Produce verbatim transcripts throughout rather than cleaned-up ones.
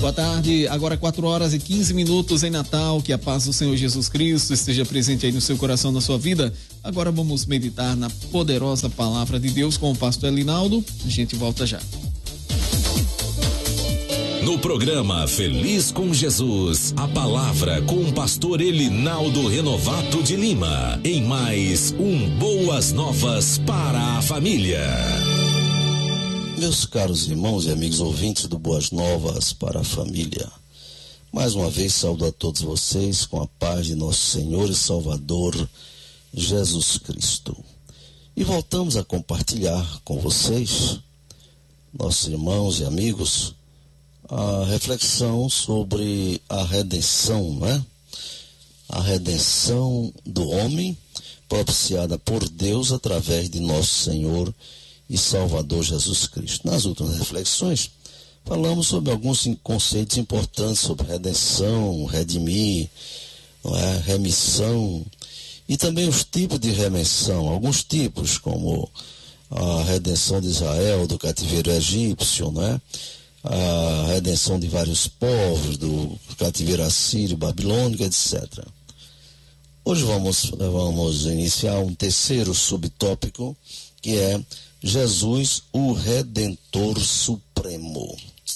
Boa tarde, agora quatro horas e quinze minutos em Natal, que a paz do Senhor Jesus Cristo esteja presente aí no seu coração, na sua vida. Agora vamos meditar na poderosa palavra de Deus com o pastor Elinaldo. A gente volta já. No programa Feliz com Jesus, a palavra com o pastor Elinaldo Renovato de Lima, em mais um Boas Novas para a Família. Meus caros irmãos e amigos ouvintes do Boas Novas para a Família, mais uma vez saúdo a todos vocês com a paz de nosso Senhor e Salvador Jesus Cristo. E voltamos a compartilhar com vocês, nossos irmãos e amigos, a reflexão sobre a redenção, né? A redenção do homem propiciada por Deus através de nosso Senhor e Salvador Jesus Cristo. Nas últimas reflexões, falamos sobre alguns conceitos importantes sobre redenção, redimir, não é? Remissão, e também os tipos de remissão, alguns tipos, como a redenção de Israel do cativeiro egípcio, não é? A redenção de vários povos, do cativeiro assírio, babilônico, etcétera. Hoje vamos, vamos iniciar um terceiro subtópico, que é Jesus, o Redentor Supremo.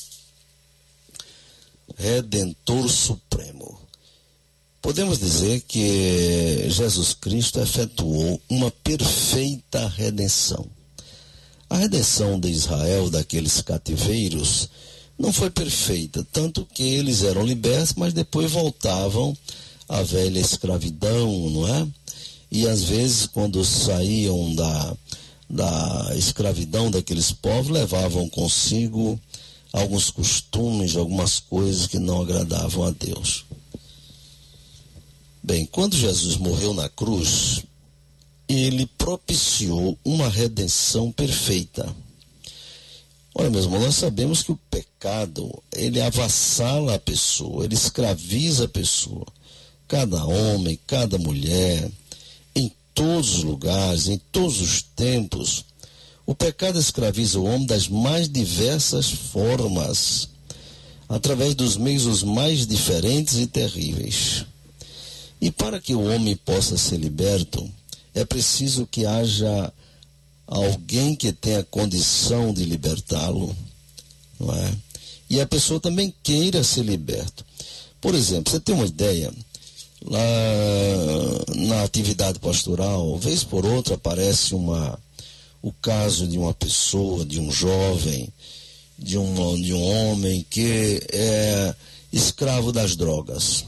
Redentor Supremo. Podemos dizer que Jesus Cristo efetuou uma perfeita redenção. A redenção de Israel daqueles cativeiros não foi perfeita, tanto que eles eram libertos, mas depois voltavam à velha escravidão, não é? E às vezes, quando saíam da da escravidão daqueles povos, levavam consigo alguns costumes, algumas coisas que não agradavam a Deus. Bem, quando Jesus morreu na cruz, ele propiciou uma redenção perfeita. Olha, meus irmãos, nós sabemos que o pecado, ele avassala a pessoa, ele escraviza a pessoa. Cada homem, cada mulher, em todos os lugares, em todos os tempos, o pecado escraviza o homem das mais diversas formas, através dos meios os mais diferentes e terríveis. E para que o homem possa ser liberto, é preciso que haja alguém que tenha condição de libertá-lo, não é? E a pessoa também queira ser liberto. Por exemplo, você tem uma ideia? Lá na atividade pastoral, vez por outra aparece uma, o caso de uma pessoa, de um jovem, de um, de um homem que é escravo das drogas.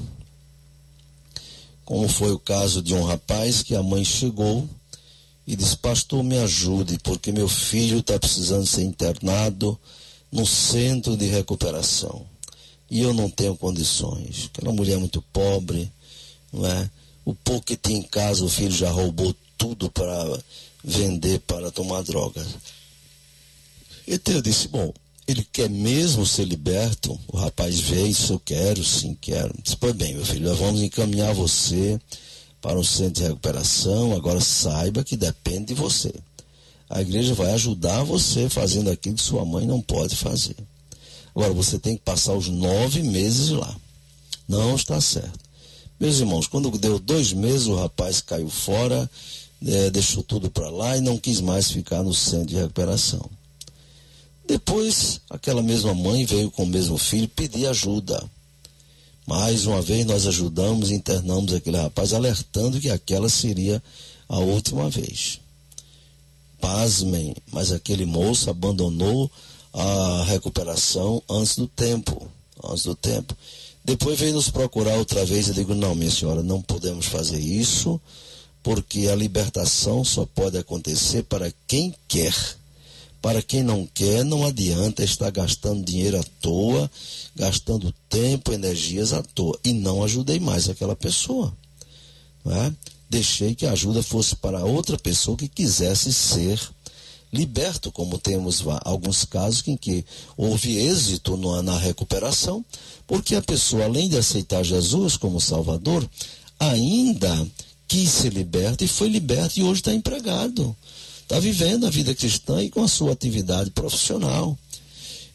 Como foi o caso de um rapaz que a mãe chegou e disse: pastor, me ajude, porque meu filho está precisando ser internado no centro de recuperação e eu não tenho condições. Aquela mulher muito pobre, não é? O pouco que tinha em casa, o filho já roubou tudo para vender, para tomar droga. Então eu disse: bom, ele quer mesmo ser liberto? O rapaz veio e disse: eu quero, sim, quero. Disse: pois bem, meu filho, nós vamos encaminhar você para um centro de recuperação. Agora saiba que depende de você. A igreja vai ajudar você fazendo aquilo que sua mãe não pode fazer. Agora você tem que passar os nove meses lá. Não está certo. Meus irmãos, quando deu dois meses, o rapaz caiu fora, é, deixou tudo para lá e não quis mais ficar no centro de recuperação. Depois, aquela mesma mãe veio com o mesmo filho pedir ajuda. Mais uma vez nós ajudamos e internamos aquele rapaz, alertando que aquela seria a última vez. Pasmem, mas aquele moço abandonou a recuperação antes do tempo. Antes do tempo. Depois veio nos procurar outra vez. Eu digo: não, minha senhora, não podemos fazer isso, porque a libertação só pode acontecer para quem quer. Para quem não quer, não adianta estar gastando dinheiro à toa, gastando tempo, energias à toa. E não ajudei mais aquela pessoa, não é? Deixei que a ajuda fosse para outra pessoa que quisesse ser liberto, como temos alguns casos em que houve êxito na, na recuperação, porque a pessoa, além de aceitar Jesus como Salvador, ainda quis ser liberta e foi liberta e hoje está empregado. Está vivendo a vida cristã e com a sua atividade profissional.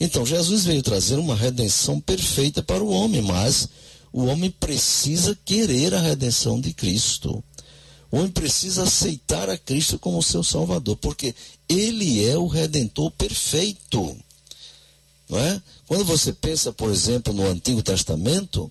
Então, Jesus veio trazer uma redenção perfeita para o homem, mas o homem precisa querer a redenção de Cristo. O homem precisa aceitar a Cristo como seu Salvador, porque Ele é o Redentor perfeito. Não é? Quando você pensa, por exemplo, no Antigo Testamento,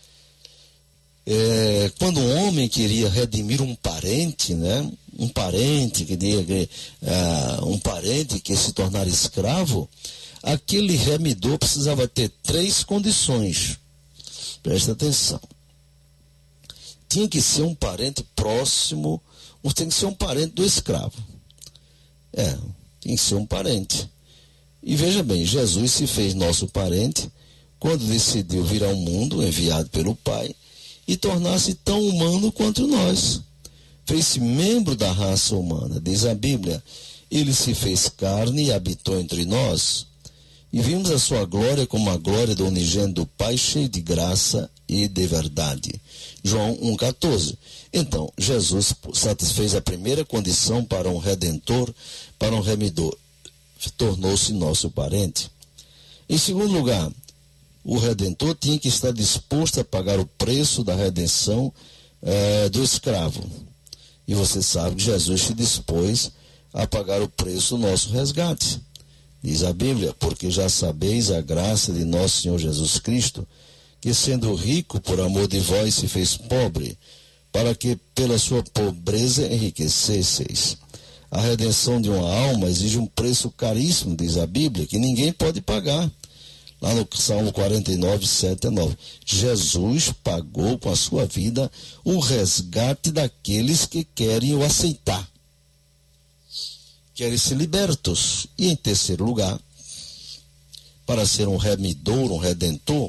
é, quando um homem queria redimir um parente, né? um parente que queria, uh, um parente que se tornar escravo, aquele remidor precisava ter três condições. Presta atenção. Tinha que ser um parente próximo, ou tem que ser um parente do escravo. É, tem que ser um parente. E veja bem, Jesus se fez nosso parente quando decidiu vir ao mundo, enviado pelo Pai, e tornar-se tão humano quanto nós. Fez-se membro da raça humana, diz a Bíblia. Ele se fez carne e habitou entre nós. E vimos a sua glória como a glória do unigênito do Pai, cheio de graça e de verdade. João um, quatorze. Então, Jesus satisfez a primeira condição para um redentor, para um remidor. Tornou-se nosso parente. Em segundo lugar, o redentor tinha que estar disposto a pagar o preço da redenção eh, do escravo. E você sabe que Jesus se dispôs a pagar o preço do nosso resgate. Diz a Bíblia, porque já sabeis a graça de nosso Senhor Jesus Cristo, que sendo rico por amor de vós se fez pobre, para que pela sua pobreza enriquecesseis. A redenção de uma alma exige um preço caríssimo, diz a Bíblia, que ninguém pode pagar. Lá no Salmo quarenta e nove, sete a nove. Jesus pagou com a sua vida o resgate daqueles que querem o aceitar. Querem ser libertos. E em terceiro lugar, para ser um remidor, um redentor,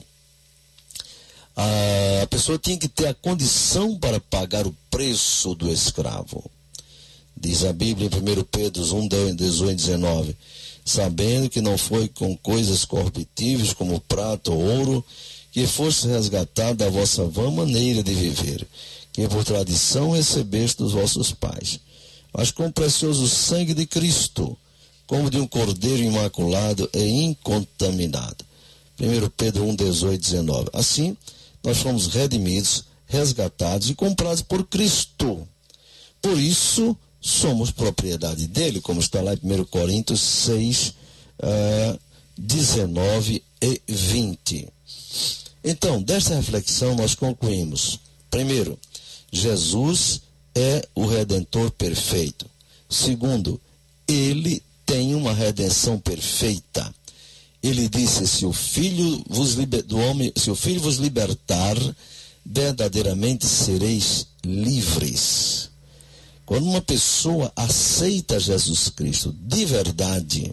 a pessoa tinha que ter a condição para pagar o preço do escravo. Diz a Bíblia em primeiro Pedro um, dezoito e dezenove, sabendo que não foi com coisas corruptíveis como prata ou ouro que fosse resgatada a vossa vã maneira de viver, que por tradição recebeste dos vossos pais, mas com o precioso sangue de Cristo, como de um cordeiro imaculado e incontaminado. primeiro Pedro um, dezoito e dezenove. Assim, nós fomos redimidos, resgatados e comprados por Cristo. Por isso, somos propriedade dele, como está lá em primeiro Coríntios seis, uh, dezenove e vinte. Então, desta reflexão nós concluímos. Primeiro, Jesus é o Redentor perfeito. Segundo, ele tem uma redenção perfeita. Ele disse, se o Filho vos liber... do homem, se o Filho vos libertar, verdadeiramente sereis livres. Quando uma pessoa aceita Jesus Cristo de verdade,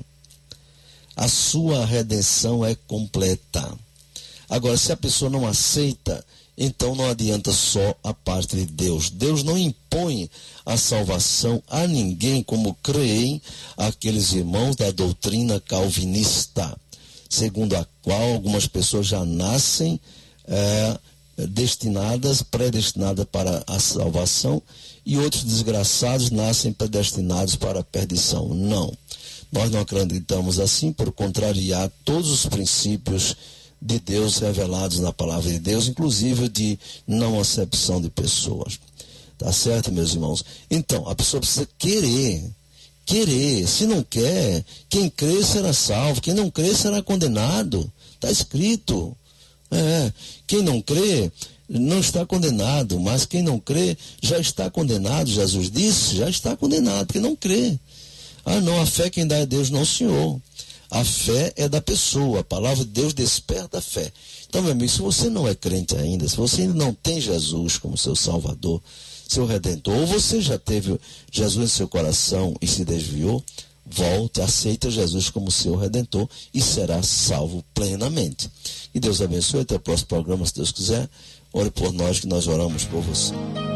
a sua redenção é completa. Agora, se a pessoa não aceita, então não adianta só a parte de Deus. Deus não impõe a salvação a ninguém, como creem aqueles irmãos da doutrina calvinista, segundo a qual algumas pessoas já nascem é, destinadas, predestinadas para a salvação, e outros desgraçados nascem predestinados para a perdição. Não, nós não acreditamos assim, por contrariar todos os princípios de Deus revelados na palavra de Deus, inclusive de não acepção de pessoas. Tá certo, meus irmãos? Então, a pessoa precisa querer, querer. Se não quer, quem crê será salvo, quem não crê será condenado. Está escrito. É, quem não crê não está condenado, mas quem não crê já está condenado. Jesus disse, já está condenado, porque não crê. Ah, não, a fé quem dá é Deus, não, Senhor. A fé é da pessoa, a palavra de Deus desperta a fé. Então, meu amigo, se você não é crente ainda, se você ainda não tem Jesus como seu Salvador, seu Redentor, ou você já teve Jesus em seu coração e se desviou, volte, aceita Jesus como seu Redentor e será salvo plenamente. Que Deus abençoe, até o próximo programa, se Deus quiser. Ore por nós, que nós oramos por você.